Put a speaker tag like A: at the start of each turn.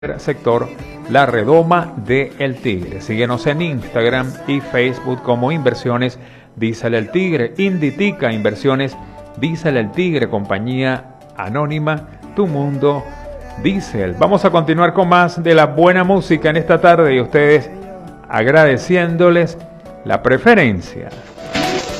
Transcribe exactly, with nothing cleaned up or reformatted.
A: sector La Redoma de El Tigre. Síguenos en Instagram y Facebook como Inversiones Dísele el Tigre. Inditica Inversiones Dísele el Tigre, compañía anónima, tu mundo Diesel. Vamos a continuar con más de la buena música en esta tarde y ustedes agradeciéndoles la preferencia.